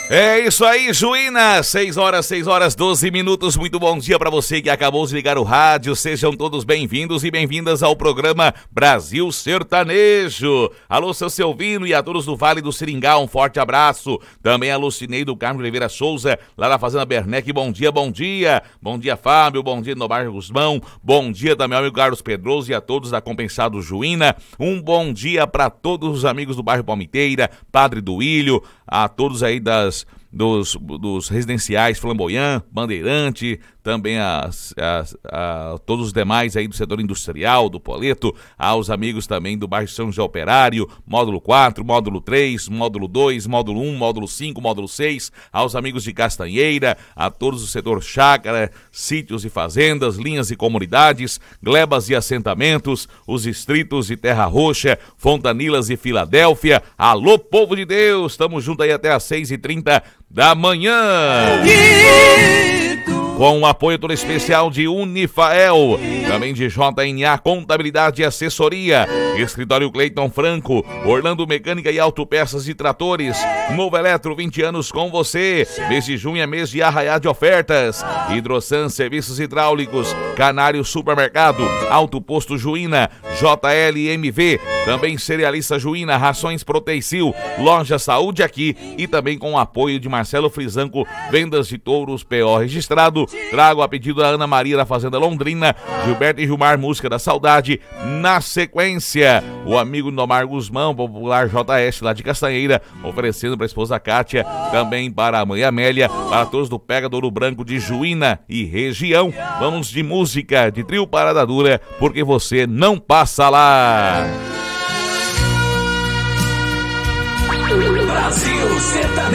É isso aí, Juína, 6 horas, 12 minutos, muito bom dia para você que acabou de ligar o rádio, sejam todos bem-vindos e bem-vindas ao programa Brasil Sertanejo. Alô, seu Silvino e a todos do Vale do Seringal, um forte abraço. Também a Lucinei do Carmo Oliveira Souza, lá na Fazenda Bernec, bom dia, bom dia. Bom dia, Fábio, bom dia, Nobar Guzmão, bom dia também ao amigo Carlos Pedroso e a todos da Compensado Juína. Um bom dia para todos os amigos do bairro Palmiteira, Padre Duílio, a todos aí dos residenciais Flamboyant, Bandeirante, também a todos os demais aí do setor industrial, do Poleto, aos amigos também do bairro São José Operário, módulo 4, módulo 3, módulo 2, módulo 1, módulo 5, módulo 6, aos amigos de Castanheira, a todos do setor chácara, sítios e fazendas, linhas e comunidades, glebas e assentamentos, os distritos de Terra Roxa, Fontanilas e Filadélfia. Alô, povo de Deus, estamos juntos aí até às 6h30 da manhã. Com o apoio todo especial de Unifael, também de JNA Contabilidade e Assessoria, Escritório Cleiton Franco, Orlando Mecânica e Autopeças e Tratores, Novo Eletro, 20 anos com você. Mês de junho é mês de arraiar de ofertas. Hidrosan Serviços Hidráulicos, Canário Supermercado, Alto Posto Juína, JLMV, também Cerealista Juína, Rações Proteicil, Loja Saúde Aqui e também com o apoio de Marcelo Frisanco, Vendas de Touros PO registrado. Trago a pedido da Ana Maria da Fazenda Londrina, Gilberto e Gilmar, Música da Saudade. Na sequência, o amigo Nomar Guzmão, popular JS lá de Castanheira, oferecendo para a esposa Kátia, também para a mãe Amélia, para todos do Pega do Ouro Branco de Juína e região. Vamos de música, de trio Parada Dura, porque você não passa lá. Brasil Sertanejo.